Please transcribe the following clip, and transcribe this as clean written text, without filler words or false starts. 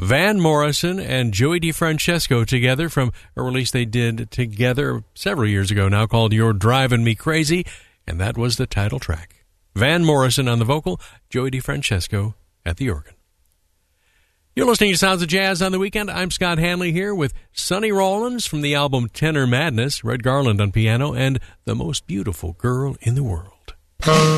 Van Morrison and Joey DeFrancesco together from a release they did together several years ago now called You're Driving Me Crazy, and that was the title track. Van Morrison on the vocal, Joey DeFrancesco at the organ. You're listening to Sounds of Jazz on the Weekend. I'm Scott Hanley here with Sonny Rollins from the album Tenor Madness, Red Garland on piano, and The Most Beautiful Girl in the World.